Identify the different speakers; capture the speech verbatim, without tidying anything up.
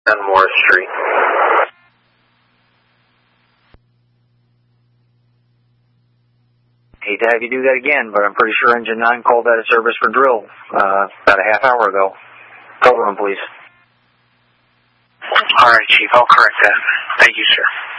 Speaker 1: on Morris Street.
Speaker 2: Hate to have you do that again, but I'm pretty sure Engine nine called out of service for drill uh, about a half hour ago. Cover him, please.
Speaker 1: All right, Chief. I'll correct that. Thank you, sir.